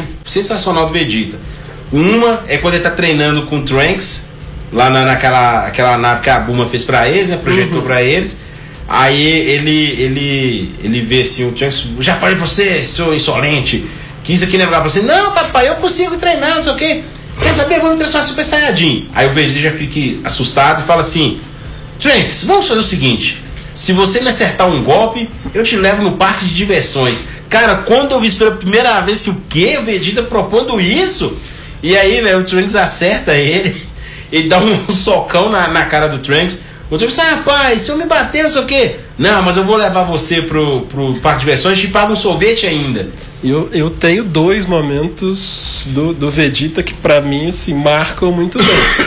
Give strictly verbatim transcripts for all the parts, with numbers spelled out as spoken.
acho sensacional do Vegeta. Uma é quando ele tá treinando com o Trunks, lá na, naquela aquela nave que a Bulma fez pra eles, né? Projetou uhum. pra eles. Aí ele, ele, ele vê assim, o Trunks, já falei pra você, seu insolente, que isso aqui não é lugar pra você. Não, papai, eu consigo treinar, não sei o quê. Quer saber? Vamos transformar Super Saiyajin. Aí o Vegeta já fica assustado e fala assim: Trunks, vamos fazer o seguinte, se você me acertar um golpe, eu te levo no parque de diversões. Cara, quando eu vi isso pela primeira vez, assim, o quê? O Vegeta propondo isso? E aí, velho, o Trunks acerta ele, ele dá um socão na, na cara do Trunks. O Trunks fala: ah, rapaz, se eu me bater, não sei o quê. Não, mas eu vou levar você pro, pro parque de diversões e te pago um sorvete ainda. Eu, eu tenho dois momentos do, do Vegeta que pra mim assim, marcam muito bem.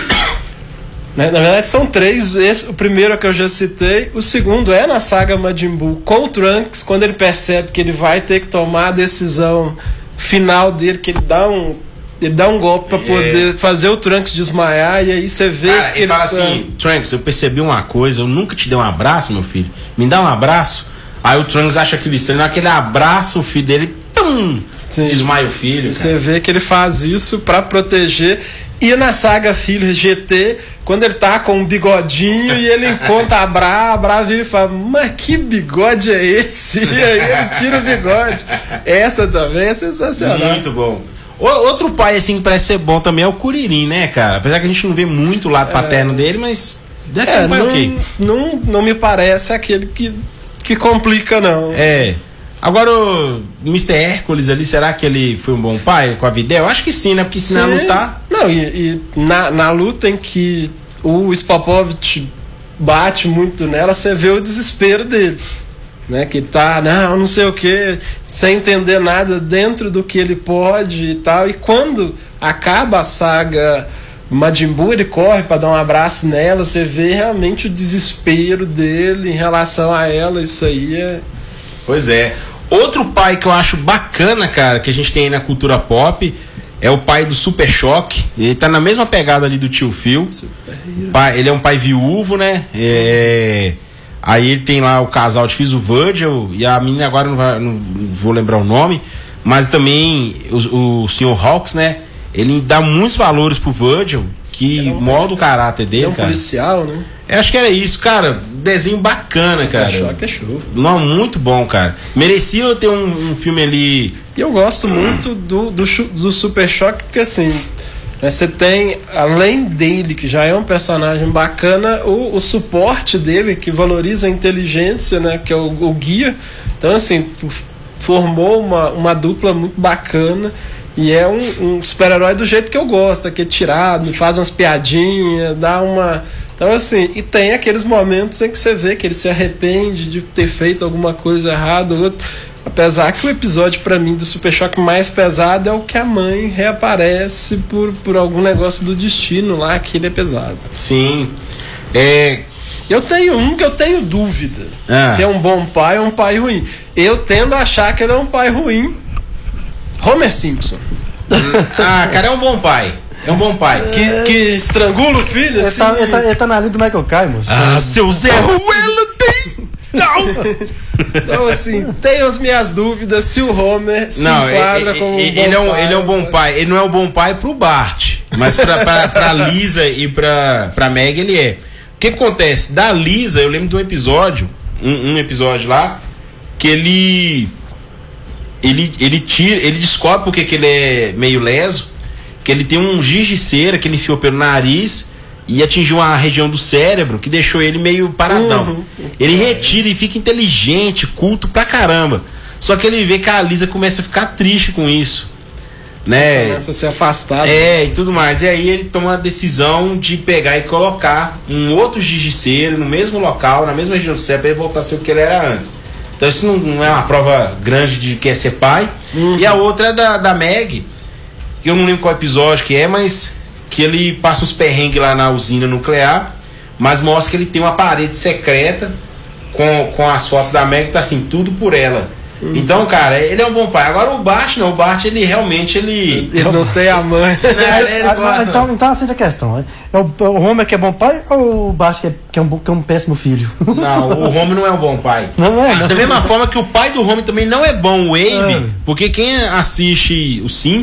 Na, na verdade são três. Esse, o primeiro é que eu já citei. O segundo é na saga Majin Buu com o Trunks, quando ele percebe que ele vai ter que tomar a decisão final dele, que ele dá um, ele dá um golpe pra poder é. fazer o Trunks desmaiar. E aí você vê. Cara, que ele, ele fala tá... assim: Trunks, eu percebi uma coisa, eu nunca te dei um abraço, meu filho. Me dá um abraço. Aí o Trunks acha aquilo estranho, aquele abraço, o filho dele pum, desmaia o filho. E você vê que ele faz isso pra proteger. E na saga Filho G T, quando ele tá com um bigodinho e ele encontra a Bra, a Bra vira e fala: mas que bigode é esse? E aí ele tira o bigode. Essa também é sensacional. Muito bom. O, outro pai assim que parece ser bom também é o Kuririn, né, cara? Apesar que a gente não vê muito o lado é... paterno dele, mas deve ser é, um pai não, ok. Não, não me parece aquele que, que complica, não. É. Agora o mister Hércules ali, será que ele foi um bom pai com a Videl? Eu acho que sim, né? Porque se não lutar... Não, e, e na, na luta em que o Spapovich bate muito nela, você vê o desespero dele. Né? Que ele tá, não, não sei o que, sem entender nada dentro do que ele pode e tal. E quando acaba a saga Majin Buu, ele corre para dar um abraço nela, você vê realmente o desespero dele em relação a ela. Isso aí é... Pois é. Outro pai que eu acho bacana, cara, que a gente tem aí na cultura pop, é o pai do Super Choque. Ele tá na mesma pegada ali do tio Phil. Pai, ele é um pai viúvo, né? É... Aí ele tem lá o casal de filhos, o Virgil, e a menina agora não, vai, não vou lembrar o nome, mas também o, o senhor Hawks, né? Ele dá muitos valores pro Virgil, que um, molda o caráter dele, é um cara. policial, né? Eu acho que era isso, cara. Desenho bacana, Super cara. Choque é show. Não, muito bom, cara. Merecia ter um, um filme ali. E eu gosto muito do, do, do Super Choque, porque assim, né, você tem, além dele, que já é um personagem bacana, o, o suporte dele, que valoriza a inteligência, né? Que é o, o guia. Então, assim, formou uma, uma dupla muito bacana. E é um, um super-herói do jeito que eu gosto, que é tirado, faz umas piadinhas, dá uma... Então, assim, e tem aqueles momentos em que você vê que ele se arrepende de ter feito alguma coisa errada ou outra. Apesar que o episódio, pra mim, do Super Choque mais pesado é o que a mãe reaparece por, por algum negócio do destino lá, que ele é pesado. Sim. É... Eu tenho um que eu tenho dúvida ah. se é um bom pai ou um pai ruim. Eu tendo a achar que ele é um pai ruim. Homer Simpson. Ah, cara, é um bom pai. É um bom pai. Que, que estrangula o filho, ele assim. Tá, ele, tá, ele tá na linha do Michael Caine, moço. Ah, seu Zé Ruela tem... Então, assim, tenho as minhas dúvidas se o Homer se não, enquadra ele, como um ele, bom ele é um, pai. Ele é um bom pai. Ele não é um bom pai pro Bart, mas pra, pra, pra Lisa e pra, pra Meg ele é. O que acontece? Da Lisa, eu lembro de um episódio, um, um episódio lá, que ele... Ele, ele, tira, ele descobre porque que ele é meio leso, que ele tem um giz de cera que ele enfiou pelo nariz e atingiu uma região do cérebro que deixou ele meio paradão. Uhum. Ele retira e fica inteligente, culto pra caramba. Só que ele vê que a Lisa começa a ficar triste com isso, né? Começa a se afastar. É, e tudo mais. E aí ele toma a decisão de pegar e colocar um outro giz de cera no mesmo local, na mesma região do cérebro, pra ele voltar a ser o que ele era antes. Então isso não, não é uma prova grande de que é ser pai. Uhum. E a outra é da, da Meg, que eu não lembro qual episódio que é, mas que ele passa uns perrengues lá na usina nuclear, mas mostra que ele tem uma parede secreta com, com as fotos da Meg, tá assim, tudo por ela. Uhum. Então, cara, ele é um bom pai. Agora o Bart não, o Bart ele realmente ele, ele não tem a mãe. Não, ele não gosta, então, então assim a questão, é o, o Homer que é bom pai ou o Bart que é, que é, um, que é um péssimo filho? Não, o Homer não é um bom pai. Não é, não. Da mesma forma que o pai do Homer também não é bom, o Abe, é. Porque quem assiste o Simpsons